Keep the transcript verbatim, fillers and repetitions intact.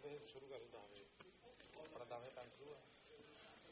ਫਿਰ ਸ਼ੁਰੂ ਕਰੋ ਦਸ ਵਜੇ ਆਪਣਾ ਦਸ ਵਜੇ ਟਾਈਮ ਸ਼ੁਰੂ ਹੈ।